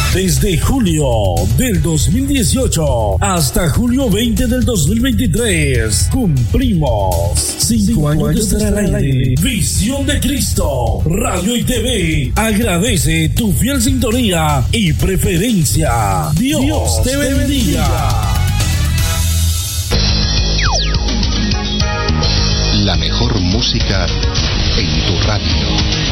Desde julio del 2018 hasta julio 20 del 2023 cumplimos 5 años de estar al aire. Visión de Cristo, radio y TV agradece tu fiel sintonía y preferencia. Dios te bendiga.